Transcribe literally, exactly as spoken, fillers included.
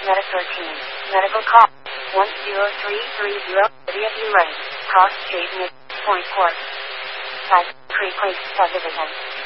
Medical team. Medical call. one zero three three zero. City of Uray. Cross Street, Point Court. five. Creek Lake Subdivision.